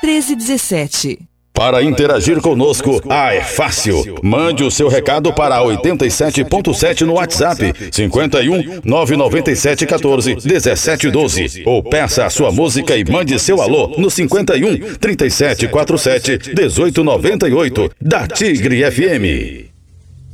1317. Para interagir conosco, é fácil. Mande o seu recado para 87.7 no WhatsApp, 51 997 14 17 12. Ou peça a sua música e mande seu alô no 51 37 47 18 98 da Tigre FM.